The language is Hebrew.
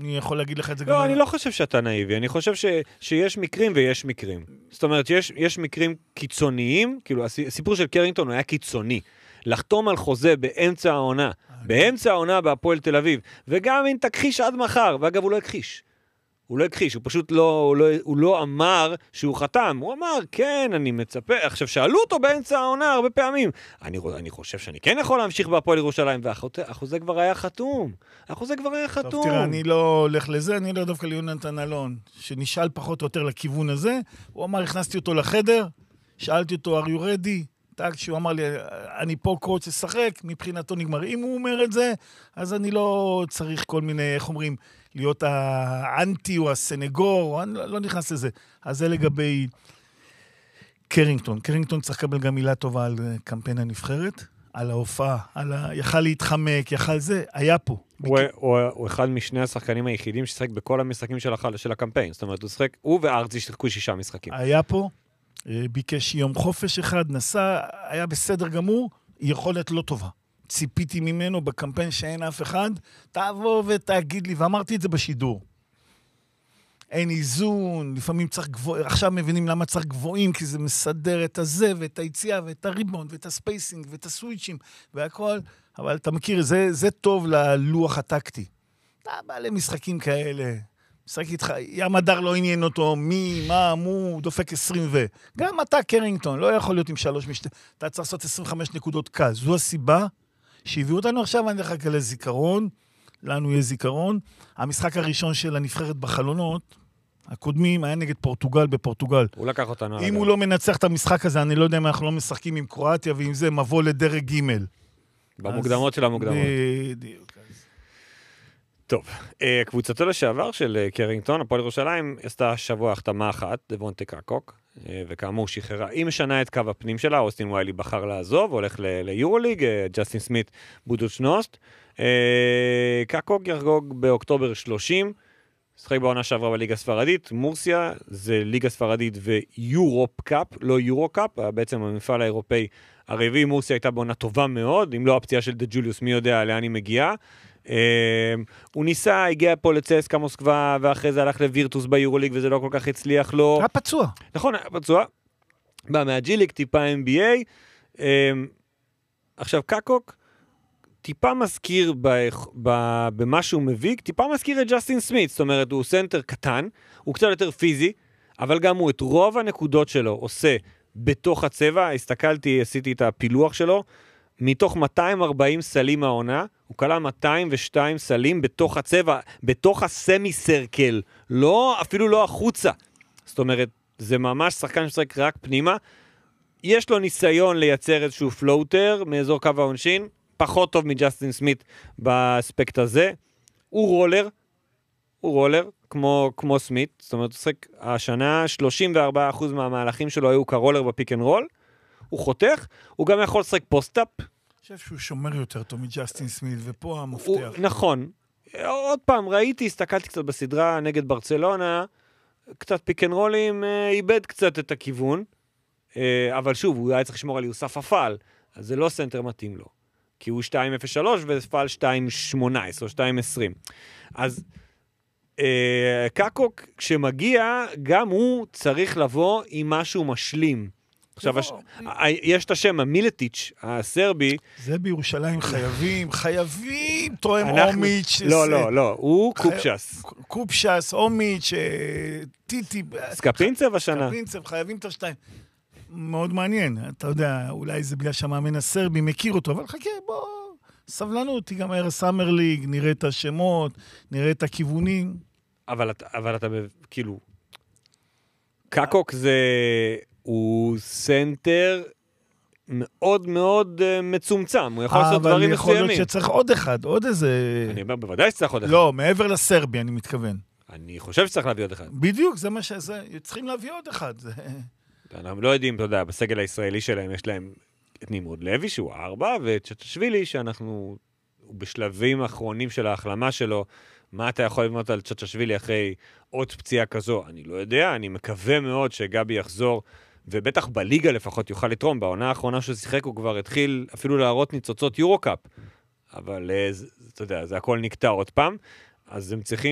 אני יכול להגיד לך את זה גם... לא, אני לא חושב שאתה נאיבי, אני חושב שיש מקרים ויש מקרים. זאת אומרת, יש מקרים קיצוניים, כאילו, הסיפור של קרינגטון הוא היה קיצוני. לחתום על חוזה באמצע העונה בהפועל תל אביב, וגם אם תכחיש עד מחר, ואגב, הוא לא הכחיש. הוא פשוט הוא לא אמר שהוא חתם, הוא אמר, כן, אני מצפה, עכשיו שאלו אותו באמצע העונה הרבה פעמים, אני חושב שאני כן יכול להמשיך בהפועל ירושלים, והחוזה כבר היה חתום, טוב, תראה, אני לא הולך לזה, אני לא דווקא ליונתן אלון, שנשאל פחות או יותר לכיוון הזה, הוא אמר, הכנסתי אותו לחדר, שאלתי אותו, are you ready? שהוא אמר לי, אני פה קורץ לשחק, מבחינתו נגמר. אם הוא אומר את זה, אז אני לא צריך כל מיני, איך אומרים, להיות האנטי או הסנגור, אני לא נכנס לזה. אז זה לגבי קרינגטון. קרינגטון צריך לקבל גם מילה טובה על קמפיין הנבחרת, על ההופעה, יכל להתחמק, יכל זה, היה פה. הוא אחד משני השחקנים היחידים ששחק בכל המשחקים של הקמפיין. זאת אומרת, הוא וארצי שחקו 6 משחקים. היה פה. ביקש יום חופש אחד, נסע, היה בסדר גמור, יכולת לא טובה. ציפיתי ממנו בקמפיין שאין אף אחד, תבוא ותגיד לי, ואמרתי את זה בשידור. אין איזון, לפעמים צריך גבוה, עכשיו מבינים למה צריך גבוהים, כי זה מסדר את הזה ואת היציאה ואת הריבון ואת הספייסינג ואת הסוויצ'ים והכל, אבל אתה מכיר, זה טוב ללוח הטקטי. אתה בא למשחקים כאלה, משחק איתך, ים הדר לא עניין אותו, מי, מה, מו, דופק 20 גם אתה, קרינגטון, לא יכול להיות עם 3 אתה צריך לעשות 25 נקודות קל. זו הסיבה שהביאו אותנו עכשיו, אני דרך כלל זיכרון, לנו יש זיכרון. המשחק הראשון של הנבחרת בחלונות, הקודמים, היה נגד פורטוגל בפורטוגל. הוא לקח אותנו. אם הוא לא מנצח את המשחק הזה, אני לא יודע אם אנחנו לא משחקים עם קרואטיה, ועם זה מבוא לדרג ג' במוקדמות של המוקדמות. בדיוק. טוב, קבוצתו לשעבר של קרינגטון, הפועל ירושלים, עשתה שבוע החתמה אחת, דבונטה קקוק, וכאמור שחררה. היא משנה את קו הפנים שלה, אוסטין ויילי בחר לעזוב, הולך ליורוליג, ג'סטין סמית בודוצ'נוסט. קקוק יחגוג באוקטובר 30, שחק בעונה שעברה בליגה הספרדית, מורסיה זה ליגה ספרדית ויורופ קאפ, לא יורו קאפ, בעצם המפעל האירופאי הרביעי. מורסיה הייתה בעונה טובה מאוד, אם לא הפציעה של דה ג'וליוס, מי יודע לאן היא מגיעה. הוא ניסה, הגיע פה לצסקה מוסקבה, ואחרי זה הלך לווירטוס ביורוליג, וזה לא כל כך הצליח לו. היה פצוע. נכון, היה פצוע. בא מהג'יליג, טיפה NBA. עכשיו, קקוק טיפה מזכיר במה שהוא מביא, טיפה מזכיר את ג'סטין סמית, זאת אומרת, הוא סנטר קטן, הוא קצת יותר פיזי, אבל גם הוא את רוב הנקודות שלו עושה בתוך הצבע. הסתכלתי, עשיתי את הפילוח שלו, מתוך 240 סלים העונה, הוא קלה 202 סלים בתוך הצבע, בתוך הסמי סרקל, אפילו לא החוצה. זאת אומרת, זה ממש שחקן ששחק רק פנימה. יש לו ניסיון לייצר איזשהו פלוטר מאזור קו העונשין, פחות טוב מג'סטין סמית באספקט הזה. הוא רולר, כמו סמית, זאת אומרת, השנה 34% מהמהלכים שלו היו כרולר בפיק אנד רול, הוא חותך, הוא גם יכול לשחק פוסט-אפ. אני חושב שהוא שומר יותר טוב מג'סטין סמית, ופה המפתח. נכון. עוד פעם, הסתכלתי קצת בסדרה נגד ברצלונה, קצת פיק אנד רולים, איבד קצת את הכיוון, אבל שוב, הוא היה צריך לשמור על יוסף אפל, אז זה לא סנטר מתאים לו, כי הוא 2.03 ופל 2.18 או 2.20. אז קקוק, כשמגיע, גם הוא צריך לבוא עם משהו משלים. עכשיו, יש את השם, המילטיץ', הסרבי. זה בירושלים חייבים, תואם אומיץ'. לא, הוא קופשס, אומיץ', טיטי. סקפינצב השנה. סקפינצב, חייבים את השתיים. מאוד מעניין, אתה יודע, אולי זה בגלל שהמאמן הסרבי מכיר אותו, אבל חכה, בוא, סבלנות, תיגמר סאמר ליג, נראה את השמות, נראה את הכיוונים. אבל אתה כאילו, קקוק הוא סנטר מאוד מאוד מצומצם, הוא יכול לעשות דברים מסוימים. אבל יכול להיות שצריך עוד אחד, עוד איזה... אני אומר, בוודאי שצריך עוד אחד. לא, מעבר לסרבי, אני מתכוון. אני חושב שצריך להביא עוד אחד. בדיוק, זה מה שזה, צריכים להביא עוד אחד. אנחנו לא יודעים, אתה יודע, בסגל הישראלי שלהם יש להם את נמרוד לוי, שהוא 4, ואת צ'צ'שווילי, שאנחנו בשלבים האחרונים של ההחלמה שלו. מה אתה יכול לבנות על צ'צ'שווילי אחרי עוד פציעה כזו? אני לא יודע, אני מקווה מאוד שגבי יחזור, ובטח בליגה לפחות יוכל לתרום. בעונה האחרונה שהוא שיחק הוא כבר התחיל אפילו להראות ניצוצות יורו-קאפ, אבל אתה יודע, זה הכל נקטע עוד פעם, אז הם צריכים